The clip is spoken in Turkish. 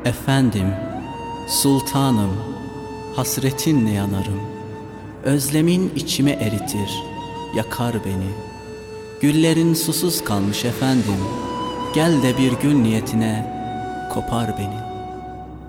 Efendim, sultanım, hasretinle yanarım. Özlemin içimi eritir, yakar beni. Güllerin susuz kalmış efendim, gel de bir gün niyetine kopar beni.